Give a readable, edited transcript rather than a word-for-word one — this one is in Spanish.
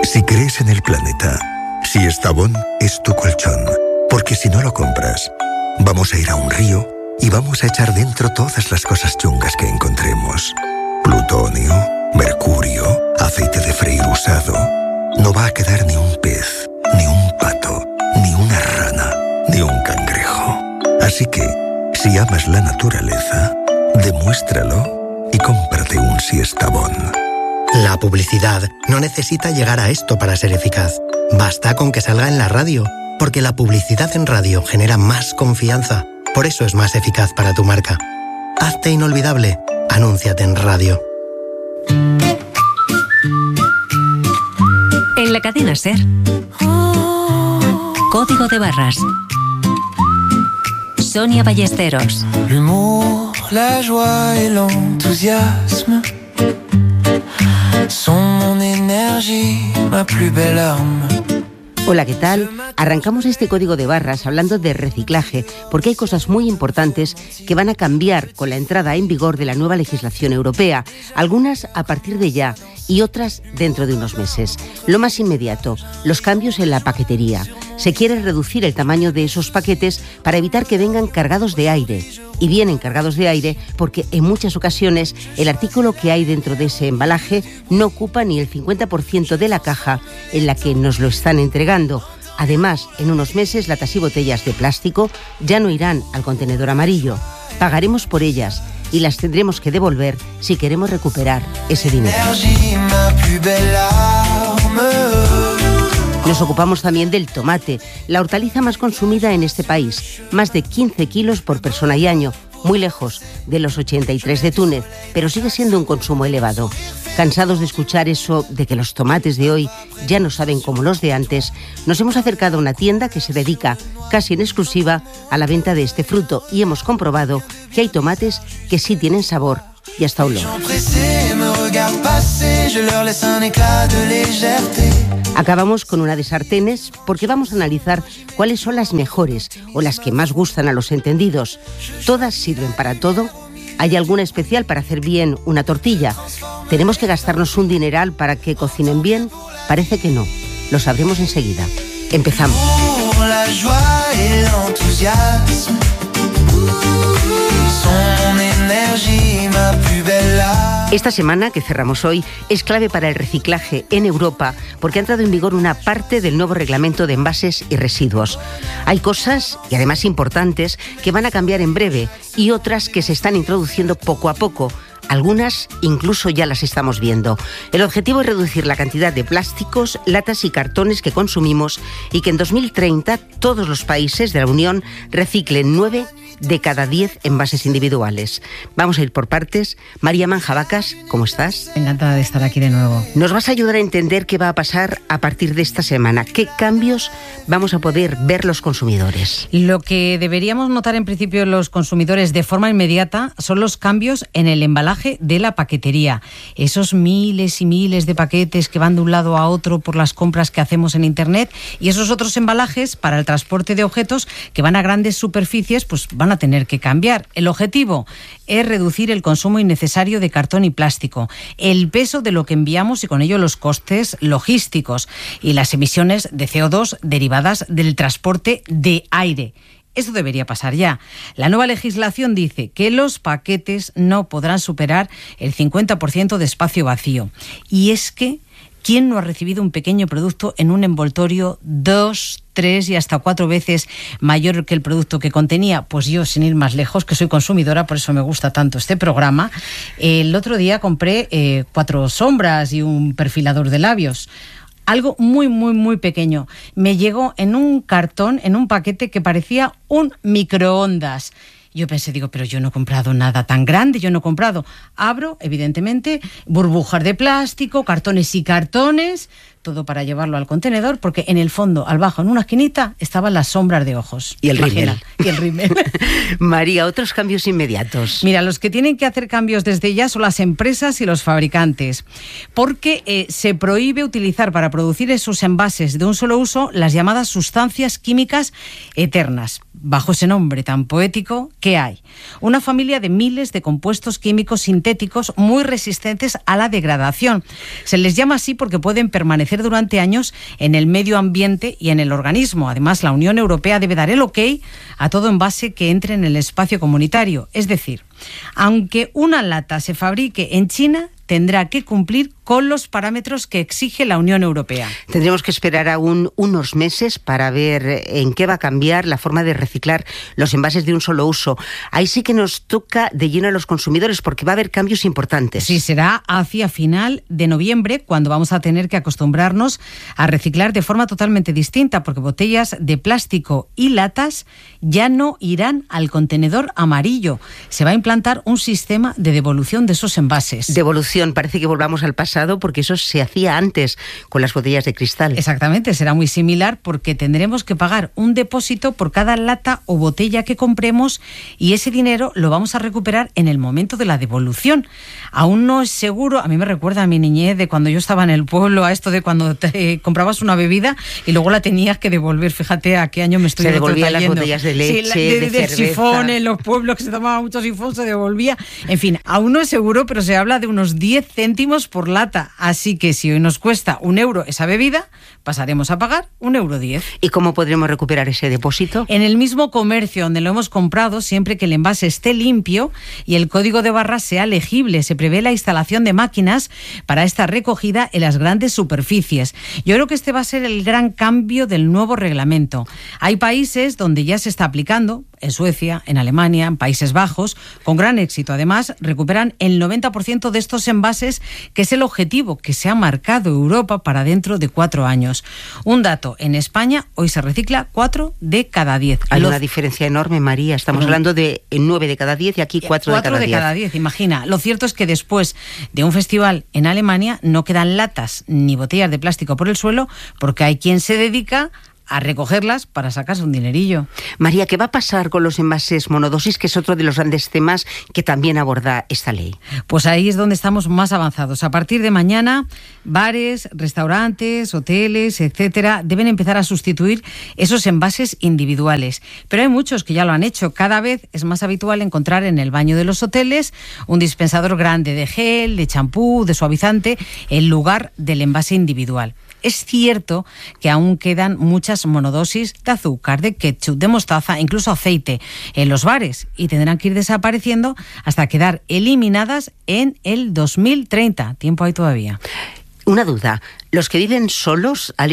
Si crees en el planeta, Siestabón es tu colchón. Porque si no lo compras, vamos a ir a un río y vamos a echar dentro todas las cosas chungas que encontremos. Plutonio, mercurio, aceite de freír usado. No va a quedar ni un pez, ni un pato, ni una rana, ni un cangrejo. Así que, si amas la naturaleza, demuéstralo y cómprate un Siestabón. La publicidad no necesita llegar a esto para ser eficaz. Basta con que salga en la radio, porque la publicidad en radio genera más confianza. Por eso es más eficaz para tu marca. Hazte inolvidable. Anúnciate en radio. En la cadena SER. Código de barras. Sonia Ballesteros. L'humour, la joie et l'enthousiasme son mon énergie, ma plus belle arme. Hola, ¿qué tal? Arrancamos este código de barras hablando de reciclaje, porque hay cosas muy importantes que van a cambiar con la entrada en vigor de la nueva legislación europea, algunas a partir de ya y otras dentro de unos meses. Lo más inmediato, los cambios en la paquetería. Se quiere reducir el tamaño de esos paquetes para evitar que vengan cargados de aire. Y vienen cargados de aire porque en muchas ocasiones el artículo que hay dentro de ese embalaje no ocupa ni el 50% de la caja en la que nos lo están entregando. Además, en unos meses latas y botellas de plástico ya no irán al contenedor amarillo. Pagaremos por ellas y las tendremos que devolver si queremos recuperar ese dinero. Nos ocupamos también del tomate, la hortaliza más consumida en este país, más de 15 kilos por persona y año, muy lejos de los 83 de Túnez, pero sigue siendo un consumo elevado. Cansados de escuchar eso de que los tomates de hoy ya no saben como los de antes, nos hemos acercado a una tienda que se dedica casi en exclusiva a la venta de este fruto y hemos comprobado que hay tomates que sí tienen sabor y hasta olor. Acabamos con una de sartenes porque vamos a analizar cuáles son las mejores o las que más gustan a los entendidos. ¿Todas sirven para todo? ¿Hay alguna especial para hacer bien una tortilla? ¿Tenemos que gastarnos un dineral para que cocinen bien? Parece que no. Lo sabremos enseguida. Empezamos. Esta semana que cerramos hoy es clave para el reciclaje en Europa porque ha entrado en vigor una parte del nuevo reglamento de envases y residuos. Hay cosas, y además importantes, que van a cambiar en breve y otras que se están introduciendo poco a poco. Algunas incluso ya las estamos viendo. El objetivo es reducir la cantidad de plásticos, latas y cartones que consumimos y que en 2030 todos los países de la Unión reciclen 9 de cada 10 envases individuales. Vamos a ir por partes. María Manjabacas, ¿cómo estás? Encantada de estar aquí de nuevo. Nos vas a ayudar a entender qué va a pasar a partir de esta semana. ¿Qué cambios vamos a poder ver los consumidores? Lo que deberíamos notar en principio los consumidores de forma inmediata son los cambios en el embalaje de la paquetería. Esos miles y miles de paquetes que van de un lado a otro por las compras que hacemos en Internet y esos otros embalajes para el transporte de objetos que van a grandes superficies, pues van a tener que cambiar. El objetivo es reducir el consumo innecesario de cartón y plástico, el peso de lo que enviamos y con ello los costes logísticos y las emisiones de CO2 derivadas del transporte de aire. Eso debería pasar ya. La nueva legislación dice que los paquetes no podrán superar el 50% de espacio vacío. Y es que, ¿quién no ha recibido un pequeño producto en un envoltorio 2, 3 y hasta 4 veces mayor que el producto que contenía? Pues yo, sin ir más lejos, que soy consumidora, por eso me gusta tanto este programa, el otro día compré 4 sombras y un perfilador de labios. Algo muy, muy, muy pequeño. Me llegó en un cartón, en un paquete que parecía un microondas. Yo pensé, pero yo no he comprado nada tan grande, yo no he comprado. Abro, evidentemente, burbujas de plástico, cartones y cartones, todo para llevarlo al contenedor, porque en el fondo, al bajo, en una esquinita, estaban las sombras de ojos. Y el rímel. Y el rímel. María, otros cambios inmediatos. Mira, los que tienen que hacer cambios desde ya son las empresas y los fabricantes, porque se prohíbe utilizar para producir esos envases de un solo uso las llamadas sustancias químicas eternas. Bajo ese nombre tan poético, ¿qué hay? Una familia de miles de compuestos químicos sintéticos muy resistentes a la degradación. Se les llama así porque pueden permanecer permanecer durante años en el medio ambiente y en el organismo. Además, la Unión Europea debe dar el ok a todo envase que entre en el espacio comunitario. Es decir, aunque una lata se fabrique en China, tendrá que cumplir con los parámetros que exige la Unión Europea. Tendremos que esperar aún unos meses para ver en qué va a cambiar la forma de reciclar los envases de un solo uso. Ahí sí que nos toca de lleno a los consumidores porque va a haber cambios importantes. Sí, será hacia final de noviembre cuando vamos a tener que acostumbrarnos a reciclar de forma totalmente distinta, porque botellas de plástico y latas ya no irán al contenedor amarillo. Se va a implantar un sistema de devolución de esos envases. Devolución, parece que volvamos al pasado porque eso se hacía antes con las botellas de cristal. Exactamente, será muy similar porque tendremos que pagar un depósito por cada lata o botella que compremos y ese dinero lo vamos a recuperar en el momento de la devolución. Aún no es seguro, a mí me recuerda a mi niñez de cuando yo estaba en el pueblo, a esto de cuando te comprabas una bebida y luego la tenías que devolver. Fíjate a qué año me estoy trayendo. Se devolvían las botellas de leche, sí, de cerveza. Sifón, en los pueblos que se tomaba mucho sifón, se devolvía. En fin, aún no es seguro, pero se habla de unos 10 céntimos por lata. Así que si hoy nos cuesta €1 esa bebida, pasaremos a pagar €1.10. ¿Y cómo podremos recuperar ese depósito? En el mismo comercio donde lo hemos comprado, siempre que el envase esté limpio y el código de barras sea legible. Se prevé la instalación de máquinas para esta recogida en las grandes superficies. Yo creo que este va a ser el gran cambio del nuevo reglamento. Hay países donde ya se está aplicando, en Suecia, en Alemania, en Países Bajos, con gran éxito. Además, recuperan el 90% de estos envases, que es el objetivo que se ha marcado Europa para dentro de 4 años. Un dato, en España hoy se recicla 4 de cada 10. Hay una diferencia enorme, María. Estamos hablando de 9 de cada 10 y aquí 4 de cada 10. 4 de cada 10, imagina. Lo cierto es que después de un festival en Alemania no quedan latas ni botellas de plástico por el suelo porque hay quien se dedica a recogerlas para sacarse un dinerillo. María, ¿qué va a pasar con los envases monodosis, que es otro de los grandes temas que también aborda esta ley? Pues ahí es donde estamos más avanzados. A partir de mañana, bares, restaurantes, hoteles, etcétera, deben empezar a sustituir esos envases individuales. Pero hay muchos que ya lo han hecho. Cada vez es más habitual encontrar en el baño de los hoteles un dispensador grande de gel, de champú, de suavizante, en lugar del envase individual. Es cierto que aún quedan muchas monodosis de azúcar, de ketchup, de mostaza, incluso aceite en los bares y tendrán que ir desapareciendo hasta quedar eliminadas en el 2030. Tiempo hay todavía. Una duda, ¿los que viven solos